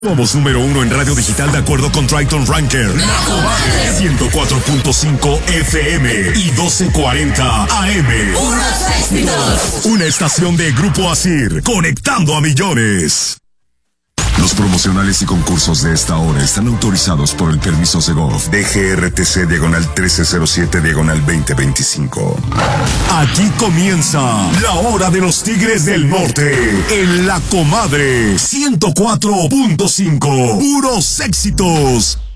Somos número 1 en radio digital de acuerdo con Triton Ranker. 104.5 FM y 1240 AM. ¡Unos éxitos! Una estación de Grupo Asir, conectando a millones. Los promocionales y concursos de esta hora están autorizados por el permiso Segov DGRTC /1307/2025. Aquí comienza la hora de los Tigres del Norte en La Comadre 104.5. Puros éxitos.